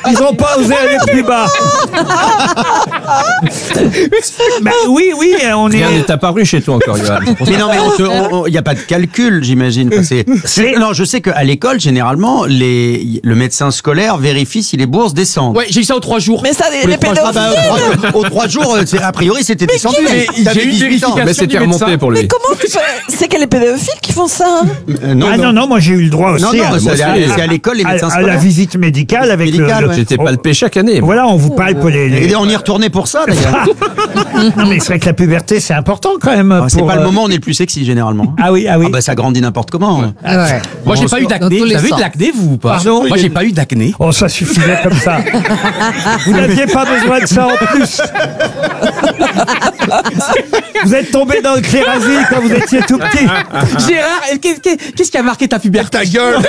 Ils n'ont pas osé aller plus bas. Bah, oui, on est... Rien n'est apparu chez toi encore, Johan. Mais non, mais il n'y a pas de calcul, j'imagine. Non, je sais qu'à l'école, généralement, le médecin scolaire vérifie si les bourses descendent. Ouais, j'ai eu ça aux 3 jours. Mais ça, les pédophiles. Aux 3 jours, a priori, c'était descendu. Mais T'avais j'ai eu une 18 ans. vérification. Mais c'était du médecin. remonté pour lui. Mais comment tu fais? C'est que les pédophiles qui font ça. Non, moi j'ai eu le droit aussi. Non, c'est à l'école, les médecins à la scolaires. visite médicale avec Médicale, ouais. J'étais palpé chaque année. Voilà, on vous parle pour les... Et on y retournait pour ça, d'ailleurs. Non, mais c'est vrai que la puberté, c'est important quand même. C'est pour, pas le moment où on est le plus sexy, généralement. Ah oui. Ah bah ça grandit n'importe comment. Moi, j'ai pas eu d'acné. Vous avez eu de l'acné, vous ou pas? Pardon? Moi, j'ai pas eu d'acné. Oh, ça suffisait comme ça. Vous n'aviez pas besoin de ça en plus. Vous êtes tombé dans le clérasil quand vous étiez tout petit. Gérard, qu'est-ce qui a marqué ta puberté? Ta gueule.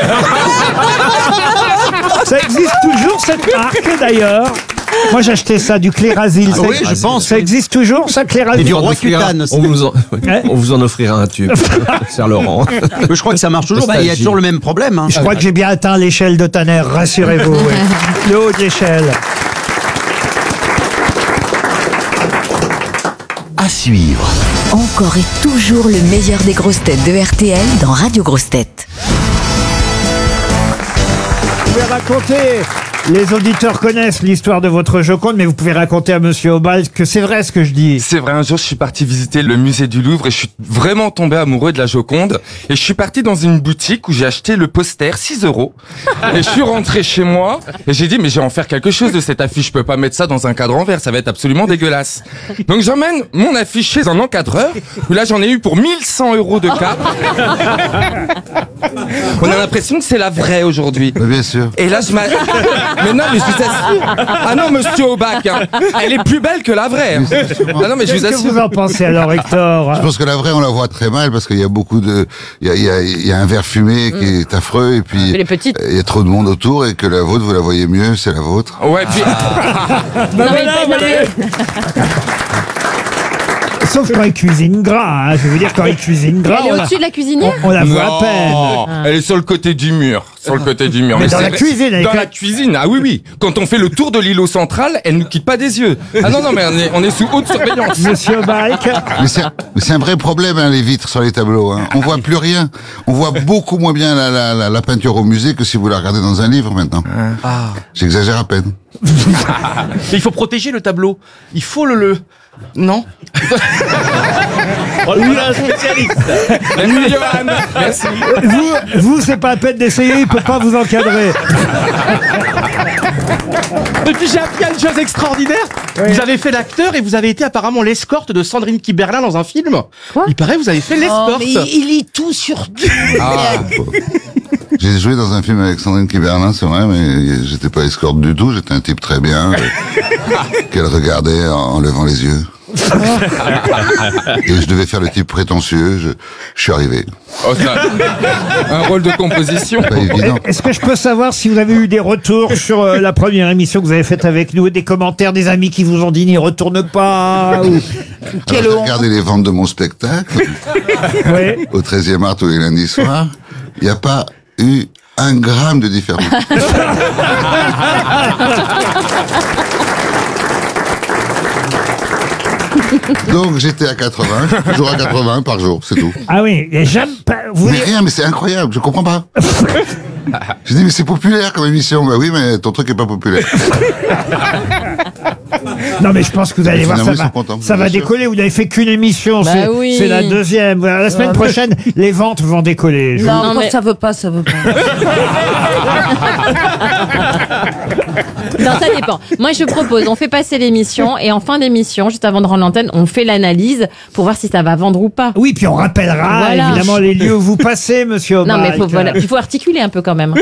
Ça existe toujours cette marque d'ailleurs. Moi j'achetais ça du clérasil. Ah oui, je pense. Ça existe toujours ça, clérasil. Et du On roi offrira- cutane aussi. on vous en offrira un tube. Saint-Laurent. Je crois que ça marche toujours. Il y a toujours le même problème. Je crois que j'ai bien atteint l'échelle de Tanner, rassurez-vous. Oui. Le haut de l'échelle. À suivre. Encore et toujours le meilleur des grosses têtes de RTL dans Radio Grosses Têtes. Vous pouvez raconter, les auditeurs connaissent l'histoire de votre Joconde, mais vous pouvez raconter à Monsieur Obal que c'est vrai ce que je dis. C'est vrai, un jour je suis parti visiter le musée du Louvre et je suis vraiment tombé amoureux de la Joconde. Et je suis parti dans une boutique où j'ai acheté le poster, 6 €. Et je suis rentré chez moi et j'ai dit mais je vais en faire quelque chose de cette affiche, je peux pas mettre ça dans un cadre en verre, ça va être absolument dégueulasse. Donc j'emmène mon affiche chez un encadreur, où là j'en ai eu pour 1100 € de cadre. On a l'impression que c'est la vraie aujourd'hui. Bien sûr. Et là, mais non, mais je vous assure. Ah non, monsieur Aubac, hein. Elle est plus belle que la vraie. Hein. Ah non, mais je vous Qu'est-ce que assure. vous en pensez alors, Hector? Je pense que la vraie, on la voit très mal parce qu'il y a beaucoup de, il y a un verre fumé qui est affreux et puis Elle est petite. il y a trop de monde autour et que la vôtre, vous la voyez mieux, c'est la vôtre. Ouais, puis. Sauf quand il cuisine gras, hein. Je veux dire, quand il cuisine gras, Elle est au-dessus de la cuisinière? on la voit à Non, peine. elle est sur le côté du mur. Sur le côté du mur. Mais dans c'est la vrai- cuisine, elle est Dans que- la cuisine, ah oui, oui. Quand on fait le tour de l'îlot central, elle nous quitte pas des yeux. Ah non, non, mais on est sous haute surveillance. Monsieur Bike. Mais c'est un vrai problème, hein, les vitres sur les tableaux. Hein. On voit plus rien. On voit beaucoup moins bien la peinture au musée que si vous la regardez dans un livre maintenant. J'exagère à peine. Mais il faut protéger le tableau. Il faut le... Non? Oh, lui, un spécialiste. Merci, Johan. Merci. Vous, c'est pas la peine d'essayer, il peut pas vous encadrer. Et puis j'ai appris une chose extraordinaire. Vous avez fait l'acteur et vous avez été apparemment l'escorte de Sandrine Kiberlin dans un film. Quoi? Il paraît que vous avez fait Oh, l'escorte. mais il lit tout sur tout. J'ai joué dans un film avec Sandrine Kiberlin, c'est vrai, mais j'étais pas escorte du tout. J'étais un type très bien qu'elle regardait en levant les yeux. Et je devais faire le type prétentieux. Je suis arrivé. Oh, ça. Un rôle de composition. Pas évident. Est-ce que je peux savoir si vous avez eu des retours sur la première émission que vous avez faite avec nous, des commentaires des amis qui vous ont dit n'y retourne pas ou... Alors, regardez les ventes de mon spectacle Oui. au 13e art tous les lundis soirs. Il n'y a pas eu un gramme de différence. Donc j'étais à 80, toujours à 80 par jour, c'est tout. Ah oui, et j'aime pas... Vous... Mais rien, mais c'est incroyable, je comprends pas. J'ai dit mais c'est populaire comme émission. Bah oui, mais ton truc est pas populaire. Non mais je pense que vous allez Mais voir, ça finalement, ils va, sont contents, ça va bien sûr. décoller. Vous n'avez fait qu'une émission, Bah c'est oui. c'est la deuxième. Voilà, la semaine prochaine, les ventes vont décoller. Je vous- Non, Non, quand mais- ça veut pas, ça veut pas. Non, ça dépend. Moi, je propose, on fait passer l'émission et en fin d'émission, juste avant de rendre l'antenne, on fait l'analyse pour voir si ça va vendre ou pas. Oui, puis on rappellera Voilà. évidemment les lieux où vous passez, monsieur Non, mais Obike. voilà, il faut articuler un peu quand même.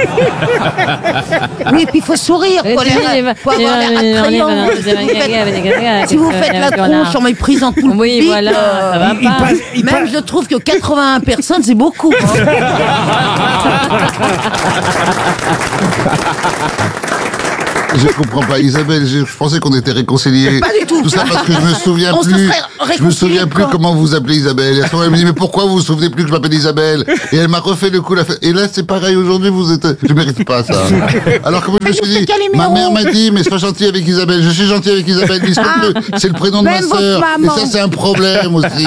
Oui, puis il faut sourire, faut avoir l'air attrayant. Si vous faites la tronche en méprisant tout le Oui, public, voilà, ça va il pas. passe- il même passe- je trouve que 81 personnes, c'est beaucoup. hein. Je comprends pas. Isabelle, je pensais qu'on était réconciliés. Pas du tout. Tout ça parce que je me souviens On se plus. serait Je me souviens plus comment vous appelez Isabelle. Et à ce moment, elle me dit, mais pourquoi vous vous souvenez plus que je m'appelle Isabelle? Et elle m'a refait le coup. Et là, c'est pareil. Aujourd'hui, je mérite pas ça. Alors que moi, je me suis dit, ma mère m'a dit, mais sois gentil avec Isabelle. Je suis gentil avec Isabelle. Mais c'est le prénom de ma sœur. Et ça, c'est un problème aussi.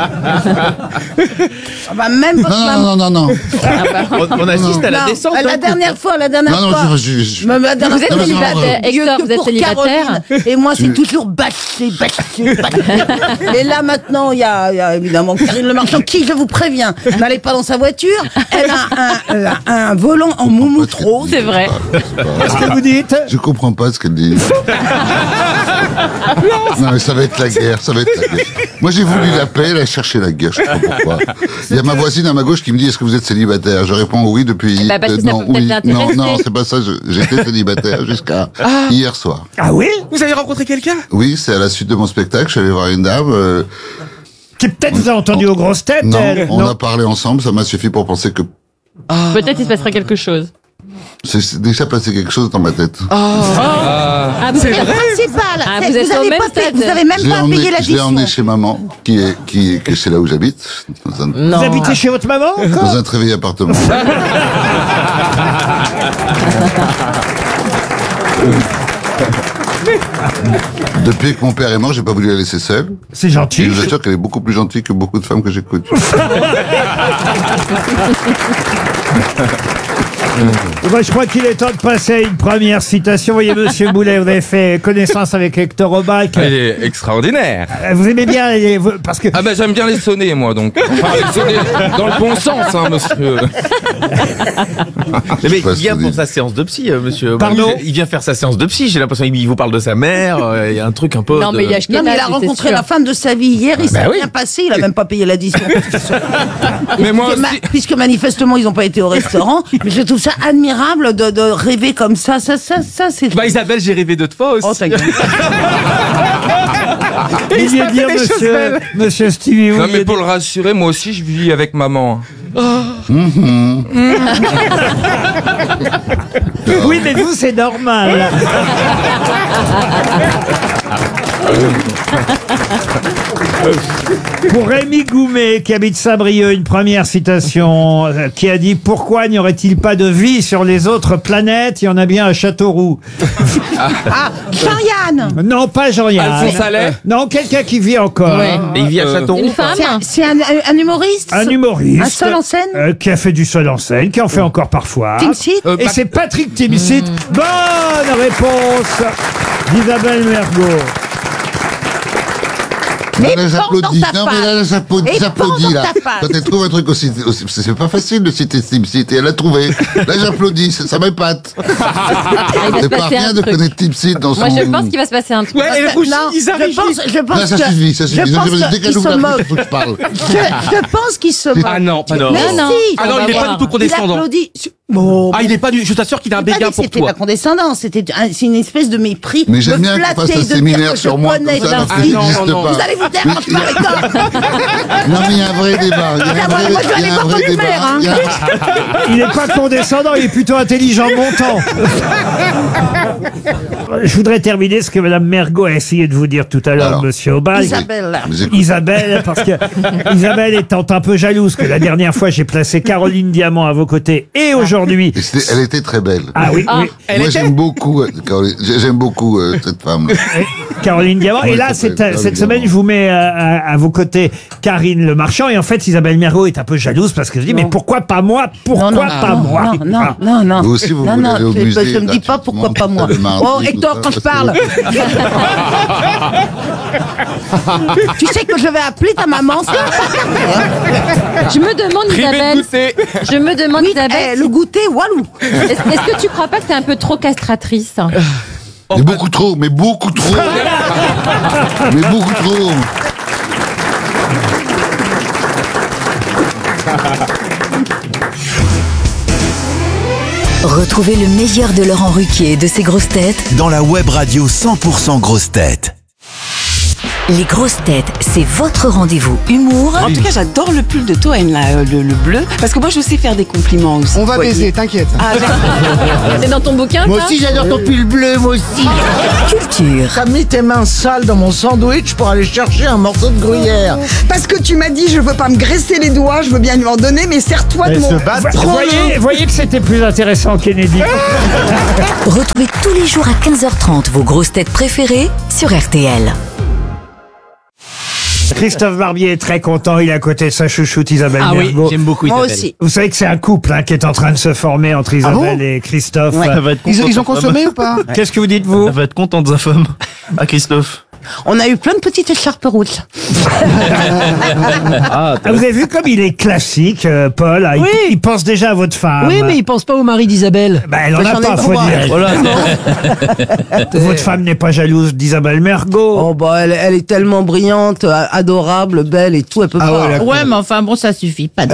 Même votre maman. Non. On assiste à la descente. La dernière fois. Non, Vous êtes célibataire, Hector, vous êtes célibataire. Et moi, c'est toujours bâché. Et là, maintenant, il y a évidemment Karine Le Marchand, qui, je vous préviens, n'allez pas dans sa voiture. Elle a un volant en moumoute rose. C'est vrai. Qu'est-ce que vous dites? Je comprends pas ce qu'elle dit. Non, mais ça va être la guerre, Moi, j'ai voulu l'appeler, elle a cherché la guerre, je sais pas pourquoi. Il y a ma voisine à ma gauche qui me dit, est-ce que vous êtes célibataire? Je réponds oui depuis... Parce que ça peut peut-être l'intéresser. Non, c'est pas ça, j'étais célibataire jusqu'à hier soir. Ah oui? Vous avez rencontré quelqu'un? Oui, c'est à la suite de mon spectacle, je suis allé voir une dame... Qui peut-être vous a entendu aux grosses têtes. Non, on a parlé ensemble, ça m'a suffi pour penser que... Peut-être il se passerait quelque chose. C'est déjà passé quelque chose dans ma tête. C'est le principal. Vous avez même pas payé l'addition. Je l'ai emmené chez maman, qui c'est là où j'habite. Vous habitez chez votre maman encore? Dans un très vieil appartement. Depuis que mon père est mort, j'ai pas voulu la laisser seule. C'est gentil. Et je vous assure qu'elle est beaucoup plus gentille que beaucoup de femmes que j'écoute. Moi, je crois qu'il est temps de passer à une première citation. Vous voyez, Monsieur Boulet, vous avez fait connaissance avec Hector Aubac. Il est extraordinaire. Vous aimez bien parce que... Ah ben j'aime bien les sonner, moi, donc. Enfin, les sonner dans le bon sens, hein, monsieur. Mais il vient pour sa séance de psy, monsieur. Pardon? Il vient faire sa séance de psy, j'ai l'impression qu'il vous parle de sa mère, il y a un truc un peu... Non, mais il y a il a rencontré la femme de sa vie hier, il s'est bien passé, il a même pas payé l'addition. Mais moi aussi... Puisque manifestement, ils n'ont pas été au restaurant, mais je trouve ça admirable de rêver comme ça, c'est... Bah Isabelle, j'ai rêvé d'autres fois aussi. Oh, ta gueule. Vous vouliez dire, monsieur Stevie. Non mais pour le rassurer, moi aussi je vis avec maman. Oui, mais vous, c'est normal. Pour Rémi Goumet, qui habite Saint-Brieuc, une première citation qui a dit « Pourquoi n'y aurait-il pas de vie sur les autres planètes? Il y en a bien à Châteauroux. » Jean-Yann. Non, pas Jean-Yann. Alphonse Allais. Non, quelqu'un qui vit encore. Ouais. Et il vit à Châteauroux. Une femme. C'est un humoriste. Un humoriste. Un seul en scène. Qui a fait du seul en scène, qui en fait encore parfois. Timsit. Et c'est Patrick Timsit. Bonne réponse d'Isabelle Mergo. Mais là, j'applaudis. Non, mais là, Et j'applaudis, là. ta face. Quand elle trouve un truc aussi, c'est pas facile de citer Timsit, et elle a trouvé. Là, j'applaudis, ça m'épate. Il va se C'est pas passer rien un de truc. connaître Timsit dans son... Moi, je pense qu'il va se passer un truc. Ouais, et Rougi, Non, ils arrivent. je pense Là, ça que... suffit, ça suffit. Je pense Dès qu'elle qu'il ouvre se la bouche, moque. il faut que je parle. Je pense qu'il se moque. Ah non, pas non. Mais non. si. Ah non, il est pas du tout Il condescendant. applaudit. Bon, Ah, il est pas du. Je t'assure qu'il a un béguin pour c'était toi. pas condescendant, c'est une espèce de mépris. Mais j'aime Me bien qu'on flatter fasse un de dire séminaire que sur je moi, connais comme ça, d'un parce que film. j'existe non, pas. Vous allez vous taire, je parle avec toi. Non, mais il y a un vrai débat. Il y a un vrai, Moi, je vais il y aller a un voir vrai ton débat. mère, hein. Il y a- Il n'est pas condescendant, il est plutôt intelligent montant. Je voudrais terminer ce que Mme Mergo a essayé de vous dire tout à l'heure, Alors, Monsieur Aubal. Isabelle. Vous écoutez. Isabelle, parce que Isabelle étant un peu jalouse que la dernière fois j'ai placé Caroline Diamant à vos côtés et aujourd'hui. Et elle était très belle. Ah oui, oui. Moi, j'aime beaucoup, j'aime beaucoup cette femme. Caroline Diamant. Oui, Et là, c'est cette Caroline semaine, Diamant. je vous mets à vos côtés Karine Le Marchand. Et en fait, Isabelle Mergo est un peu jalouse parce que je dis, mais pourquoi pas moi? Pourquoi pas moi? Non. Vous aussi, vous voulez aller au musée, Je me dis pas pourquoi pas moi. le mardi, Oh, tout Hector, ça, quand je parce parle. Tu sais que je vais appeler ta maman. Je me demande, Isabelle. Je me demande, Oui, Isabelle. le goûter, walou. Est-ce que tu crois pas que t'es un peu trop castratrice? Mais beaucoup trop, mais beaucoup trop. Mais beaucoup trop. Retrouvez le meilleur de Laurent Ruquier et de ses grosses têtes dans la web radio 100% grosses têtes. Les grosses têtes, c'est votre rendez-vous humour. En tout cas, j'adore le pull de Toen, là, le bleu, parce que moi, je sais faire des compliments aussi. On va baiser, t'inquiète. Ah, C'est dans ton bouquin, Moi ça aussi, j'adore ton pull bleu, moi aussi. Culture. T'as mis tes mains sales dans mon sandwich pour aller chercher un morceau de gruyère. Parce que tu m'as dit, je veux pas me graisser les doigts, je veux bien lui en donner, mais serre-toi de mon... Voyez que c'était plus intéressant, Kennedy. Retrouvez tous les jours à 15h30 vos grosses têtes préférées sur RTL. Christophe Barbier est très content, il est à côté de sa chouchoute Isabelle Mergo. j'aime beaucoup Moi Isabelle. aussi. Vous savez que c'est un couple qui est en train de se former entre Isabelle et Christophe. Ouais. Ils ont consommé ou pas? Qu'est-ce que vous dites, vous? va être content de sa femme. À Christophe. On a eu plein de petites écharpes rouges. Ah, vous avez vu comme il est classique, Paul. Ah, il pense déjà à votre femme. Oui, mais il pense pas au mari d'Isabelle. Bah, elle en a pas, faut dire. Votre femme n'est pas jalouse d'Isabelle Mergo. Oh bah elle est tellement brillante, adorable, belle et tout, elle peut pas. Ouais, mais enfin bon, ça suffit. Pas de...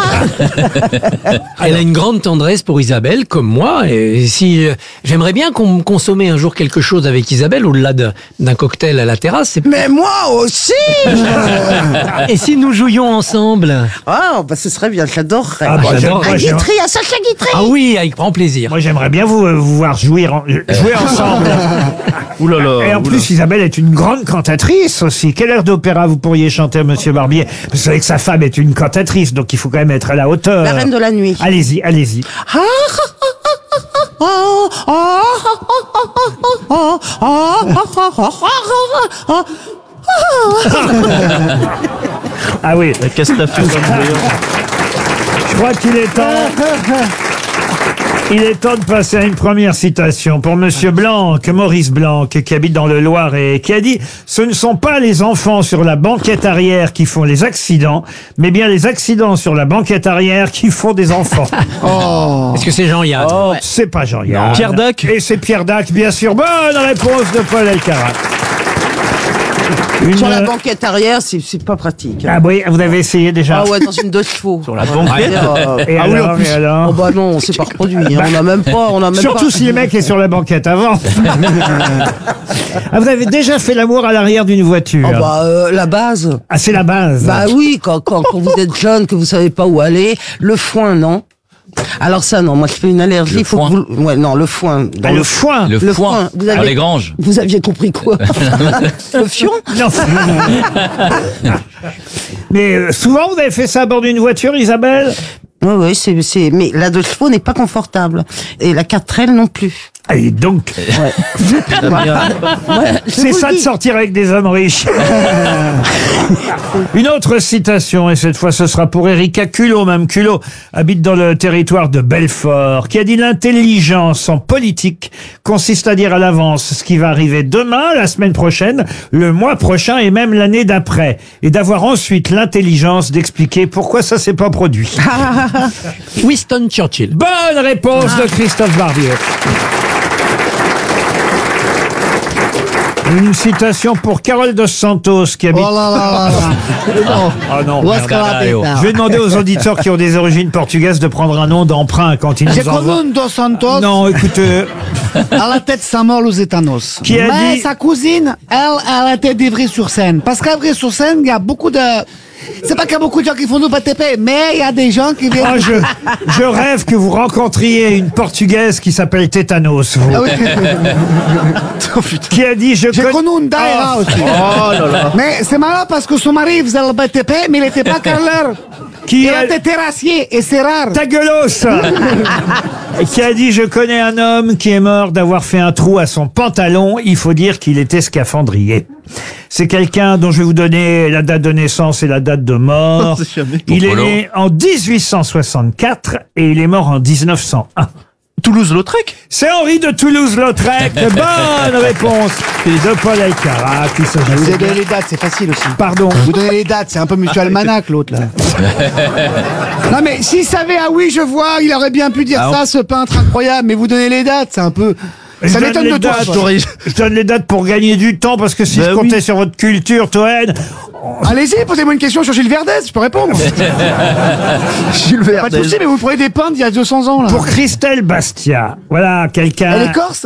Elle a une grande tendresse pour Isabelle, comme moi. Et si j'aimerais bien qu'on consommait un jour quelque chose avec Isabelle, au-delà d'un cocktail à la terrasse. Mais moi aussi. Et si nous jouions ensemble? Ah, bah ce serait bien, j'adorerais. Ah, bah, À Guitry, à Sacha Guitry. Ah oui, avec grand plaisir. Moi, j'aimerais bien vous voir jouer ensemble. Ouh là là. Et en plus, Isabelle est une grande cantatrice aussi. Quel air d'opéra vous pourriez chanter, Monsieur Barbier? Vous savez que sa femme est une cantatrice, donc il faut quand même être à la hauteur. La Reine de la Nuit. Allez-y, allez-y. Ah oui. Qu'est-ce que t'as fait Je crois qu'il est temps. Il est temps de passer à une première citation pour Monsieur Blanc, Maurice Blanc, qui habite dans le Loir et qui a dit « Ce ne sont pas les enfants sur la banquette arrière qui font les accidents, mais bien les accidents sur la banquette arrière qui font des enfants. » Est-ce que c'est Jean-Yann? C'est pas Jean-Yann. Pierre Dac. Et c'est Pierre Dac, bien sûr. Bonne réponse de Paul Elkarat. Sur la banquette arrière, c'est pas pratique. Ah oui, vous avez essayé déjà? Ah ouais, dans une 2 chevaux. Sur la banquette. Et alors, et alors? Oh bah non, c'est pas reproduit. Hein. On a même Surtout pas... si le mec est sur la banquette avant. Ah, vous avez déjà fait l'amour à l'arrière d'une voiture? Oh bah la base. Ah, c'est la base. Bah oui, quand vous êtes jeune, que vous savez pas où aller, le foin, non. Alors ça, non, moi je fais une allergie. Le foin. Ouais, non, le foin. Ah, le foin. Le foin. Vous aviez... À les granges. Vous aviez compris quoi? Le fion? Non. Mais souvent, vous avez fait ça à bord d'une voiture, Isabelle? Oui, mais la 2 chevaux n'est pas confortable. Et la 4L non plus. Allez, donc. C'est ça de sortir avec des hommes riches. Une autre citation, et cette fois ce sera pour Erika Culot, même Culot, habite dans le territoire de Belfort, qui a dit « L'intelligence en politique consiste à dire à l'avance ce qui va arriver demain, la semaine prochaine, le mois prochain et même l'année d'après, et d'avoir ensuite l'intelligence d'expliquer pourquoi ça s'est pas produit. » Winston Churchill. Bonne réponse de Christophe Barbier. Une citation pour Carole Dos Santos qui habite... Oh là là là là. Ah non. Je Je vais demander aux auditeurs qui ont des origines portugaises de prendre un nom d'emprunt quand ils J'ai nous envoient. connu Dos Santos Non, écoutez, à la tête Samuel Lusitanos. Qui a Mais dit- sa cousine, elle était d'Ivry-sur-Seine. Parce qu'à Ivry-sur-Seine, il y a beaucoup de... C'est pas qu'il y a beaucoup de gens qui font du BTP, mais il y a des gens qui viennent... oh, je rêve que vous rencontriez une portugaise qui s'appelle Tétanos, vous. Ah oui. Qui a dit J'ai connu une Daïra aussi. Oh là là. Mais c'est marrant parce que son mari faisait le BTP, mais il n'était pas carreleur. Qui Il a- était terrassier, et c'est rare. Ta gueulos Qui a dit « Je connais un homme qui est mort d'avoir fait un trou à son pantalon, il faut dire qu'il était scaphandrier. » C'est quelqu'un dont je vais vous donner la date de naissance et la date de mort. Il est né en 1864 et il est mort en 1901. Toulouse-Lautrec. C'est Henri de Toulouse-Lautrec. Bonne réponse de Paul Elkarat. Il s'agissait Vous avez bien- donné les dates, c'est facile aussi. Pardon. Vous donnez les dates, c'est un peu Monsieur Almanach, l'autre, là. Non, mais s'il savait, ah oui, je vois, il aurait bien pu dire ça, ce peintre incroyable, mais vous donnez les dates, c'est un peu... Je Ça donne m'étonne les de toi. dates. toi. Je donne les dates pour gagner du temps parce que si je comptais sur votre culture, Toen, Allez-y, posez-moi une question sur Gilles Verdez, je peux répondre. Gilles Pas de souci, mais vous prenez des peintres d'il y a 200 ans, là. Pour Christelle Bastia, voilà quelqu'un... Elle est corse.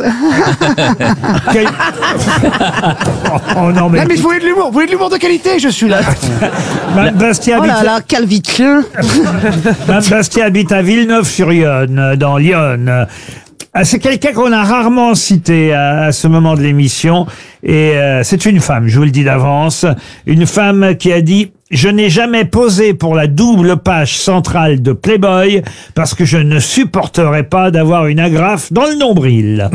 Oh non, mais... Non, mais vous voulez de l'humour, vous voulez de l'humour de qualité, je suis là. Mme Bastia Oh là habite... là, calviteux. Mme Bastia habite à Villeneuve-sur-Yonne, dans l'Yonne. C'est quelqu'un qu'on a rarement cité à ce moment de l'émission. Et c'est une femme, je vous le dis d'avance. Une femme qui a dit « Je n'ai jamais posé pour la double page centrale de Playboy parce que je ne supporterais pas d'avoir une agrafe dans le nombril. »